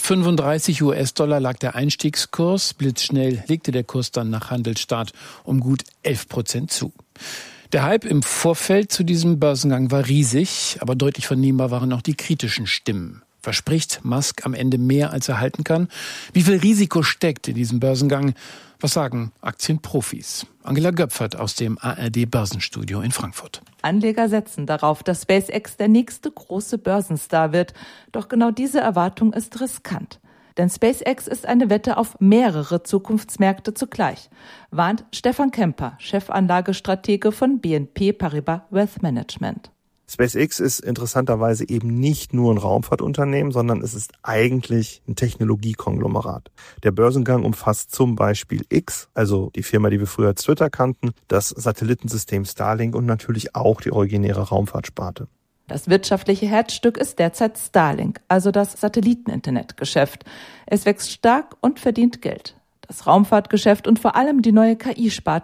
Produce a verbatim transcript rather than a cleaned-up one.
fünfunddreißig US-Dollar lag der Einstiegskurs. Blitzschnell legte der Kurs dann nach Handelsstart um gut elf Prozent zu. Der Hype im Vorfeld zu diesem Börsengang war riesig, aber deutlich vernehmbar waren auch die kritischen Stimmen. Verspricht Musk am Ende mehr, als er halten kann? Wie viel Risiko steckt in diesem Börsengang? Was sagen Aktienprofis? Angela Göpfert aus dem A R D-Börsenstudio in Frankfurt. Anleger setzen darauf, dass SpaceX der nächste große Börsenstar wird. Doch genau diese Erwartung ist riskant. Denn SpaceX ist eine Wette auf mehrere Zukunftsmärkte zugleich, warnt Stefan Kemper, Chefanlagestratege von B N P Paribas Wealth Management. SpaceX ist interessanterweise eben nicht nur ein Raumfahrtunternehmen, sondern es ist eigentlich ein Technologiekonglomerat. Der Börsengang umfasst zum Beispiel X, also die Firma, die wir früher als Twitter kannten, das Satellitensystem Starlink und natürlich auch die originäre Raumfahrtsparte. Das wirtschaftliche Herzstück ist derzeit Starlink, also das Satelliten-Internetgeschäft. Es wächst stark und verdient Geld. Das Raumfahrtgeschäft und vor allem die neue K I-Sparte